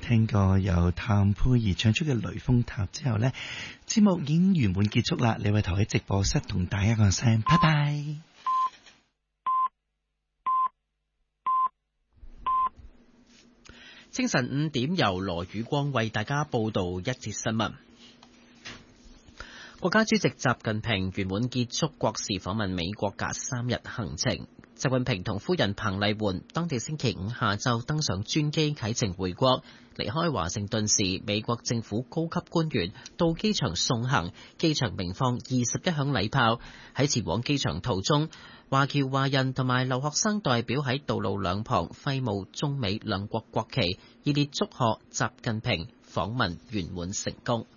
聽過由譚佩儀唱出嘅《雷峰塔》之後呢，節目已經圓滿結束啦。李偉頭喺直播室同大家講聲拜拜。 清晨5點，由羅宇光為大家報道一節新聞。國家主席習近平圓滿結束國事訪問美國嘅3日行程。習近平同夫人彭麗媛當地星期五下晝登上專機啟程回國，離開華盛頓時，美國政府高級官員到機場送行，機場鳴放21響禮炮。喺前往機場途中，華僑華人同埋留學生代表喺道路兩旁揮舞中美兩國國旗，熱烈祝賀習近平訪問圓滿成功。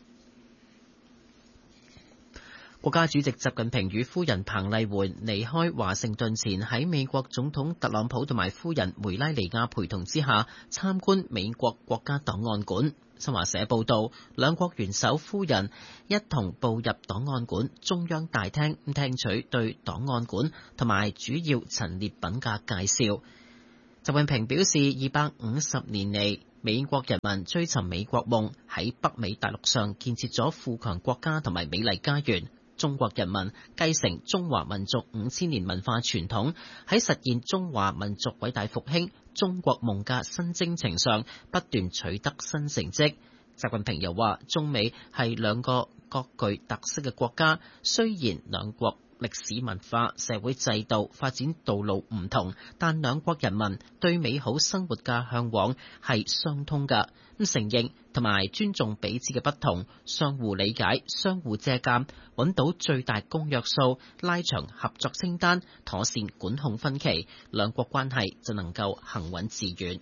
國家主席習近平與夫人彭麗媛離開華盛頓前，喺美國總統特朗普同埋夫人梅拉尼亞陪同之下參觀美國國家檔案館。新華社報道，兩國元首夫人一同步入檔案館中央大廳，聽取對檔案館同埋主要陳列品嘅介紹。習近平表示，250年嚟，美國人民追尋美國夢，喺北美大陸上建設咗富強國家同埋美麗家園。中國人民繼承中華民族5000年文化傳統，喺實現中華民族偉大復興、中國夢嘅新征程上不斷取得新成績。習近平又話，中美係兩個各具特色嘅國家，雖然兩國歷史文化、社會制度發展道路唔同，但兩國人民對美好生活嘅向往係相通㗎。承認同埋尊重彼此嘅不同，相互理解、相互借鑑，揾到最大公約數，拉長合作清單，妥善管控分歧，兩國關係就能夠行穩致遠。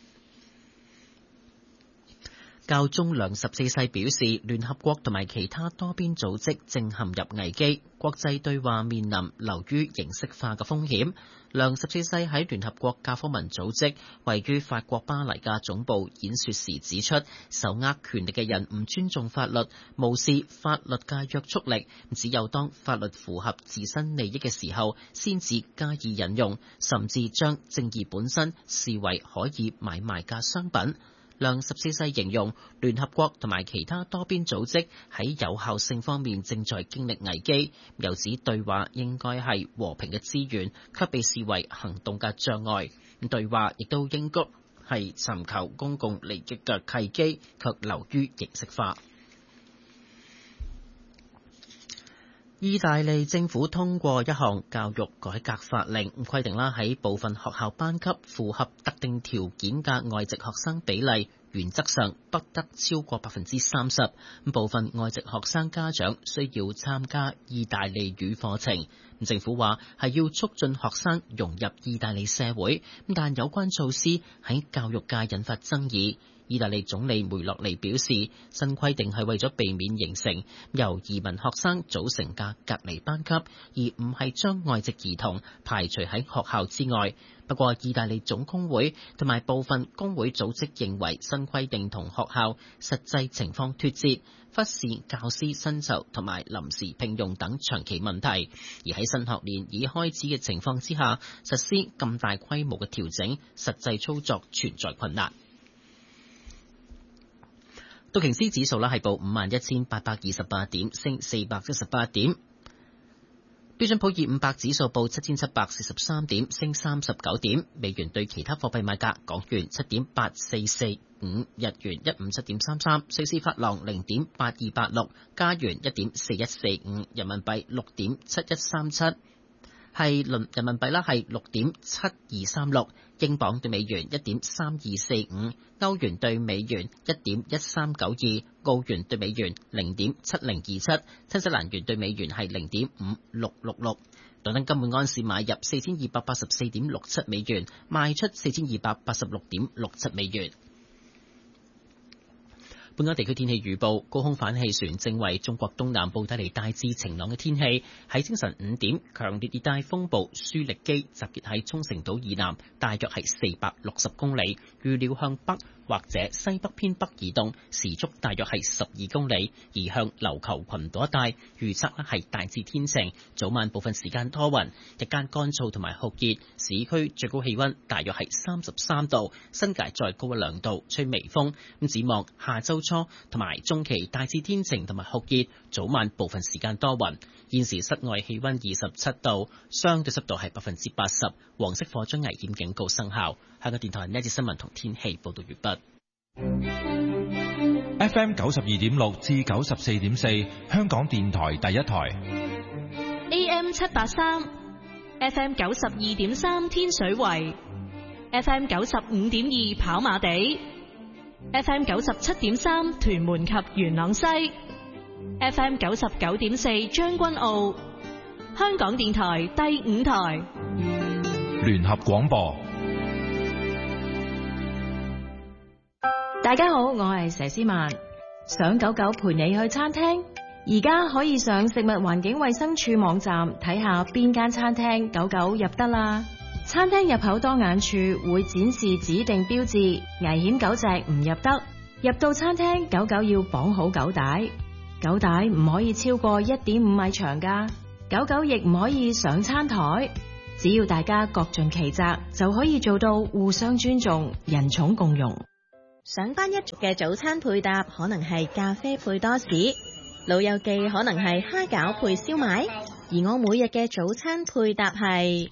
教宗梁14世表示，聯合國同埋其他多邊組織正陷入危機，國際對話面臨流於形式化嘅風險。梁14世喺聯合國教科文組織位於法國巴黎嘅總部演說時指出，手握權力嘅人唔尊重法律，無視法律嘅約束力，只有當法律符合自身利益嘅時候，先至加以引用，甚至將正義本身視為可以買賣嘅商品。梁14世形容聯合國同埋其他多邊組織喺有效性方面正在經歷危機，又指對話應該係和平嘅資源，卻被視為行動嘅障礙。對話亦都應該係尋求公共利益嘅契機，卻流於形式化。意大利政府通過一項教育改革法令，規定喺部分學校班級符合特定條件嘅外籍學生比例，原則上不得超過30%。部分外籍學生家長需要參加意大利語課程。政府話係要促進學生融入意大利社會，但有關措施喺教育界引發爭議。意大利總理梅洛尼表示，新規定係為咗避免形成由移民學生組成嘅隔離班級，而唔係將外籍兒童排除喺學校之外。不過，意大利總工會同埋部分工會組織認為新規定同學校實際情況脫節，忽視教師薪酬同埋臨時聘用等長期問題。而喺新學年已開始嘅情況之下，實施咁大規模嘅調整，實際操作存在困難。道瓊斯指數係報51,828點，升418點。標準普爾500指數報7,743點，升39點。美元對其他貨幣買價：港元7.8445，日元157.33，瑞士法郎0.8286，加元1.4145，人民幣6.7137。人民幣係6.7236，英鎊對美元1.3245，歐元對美元1.1392，澳元對美元0.7027，新西蘭元對美元係0.5666。倫敦金每安士買入4284.67美元，賣出4286.67美元。 本港地區天氣預報，高空反氣旋正為中國東南部帶嚟大致晴朗嘅天氣。喺清晨5點，強烈熱帶風暴舒力基集結喺沖繩島以南，大約係460公里，預料向北或者西北偏北移動，時速大約係12公里，移向琉球群島一帶。預測係大致天晴，早晚部分時間多雲，日間乾燥同埋酷熱，市區最高氣溫大約係33度，新界再高1-2度，吹微風。咁展望下周初同埋中期大致天晴同埋酷熱，早晚部分時間多雲。現時室外氣溫27度，相對濕度係80%，黃色火災危險警告生效。香港電台呢一節新聞同天氣報道完畢。 FM 92.6至94.4，香港電台第一台。 AM 783 ，FM 92.3天水圍，FM 95.2跑馬地，FM 97.3屯門及元朗西，FM 99.4將軍澳。香港電台第5台聯合廣播。 大家好，我係佘詩曼。想狗狗陪你去餐廳，而家可以上食物環境衛生署網站睇下邊間餐廳狗狗入得啦。餐廳入口當眼處會展示指定標誌，危險狗隻唔入得。入到餐廳，狗狗要綁好狗帶，狗帶唔可以超過1.5米長㗎。狗狗亦唔可以上餐台。只要大家各盡其責，就可以做到互相尊重、人寵共融。 上班一族嘅早餐配搭可能係咖啡配多士，老友記可能係蝦餃配燒賣，而我每日嘅早餐配搭係一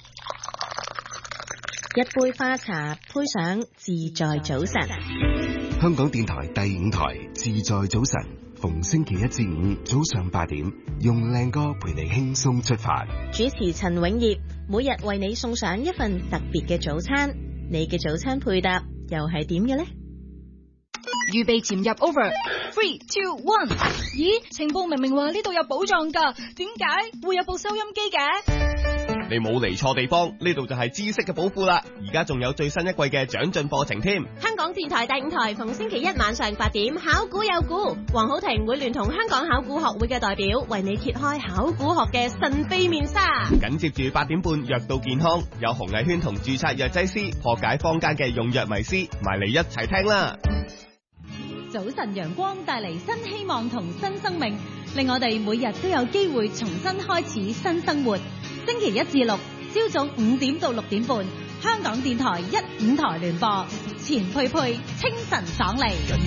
杯花茶配上自在早晨。 香港電台第5台自在早晨，逢星期1至5早上8點，用靚歌陪你輕鬆出發。 主持陳永業，每日為你送上一份特別嘅早餐。你嘅早餐配搭又係點嘅呢？ 預備潛入 over 3, 2, 1。咦，情報明明話呢度有寶藏㗎，點解會有部收音機嘅？ 你冇嚟錯地方，呢度就係知識嘅寶庫啦！而家仲有最新一季嘅長進課程添。 香港電台第5台逢星期一晚上8點，考古有估，黃浩庭會聯同香港考古學會嘅代表，為你揭開考古學嘅神秘面紗。 緊接住8點半，藥到健康，有洪藝軒同註冊藥劑師破解坊間嘅用藥迷思，埋嚟一齊聽啦！ 早晨陽光帶嚟新希望同新生命，令我哋每日都有機會重新開始新生活。星期1至6，朝早5點到6點半，香港電台1、5台聯播，錢佩佩清晨爽利。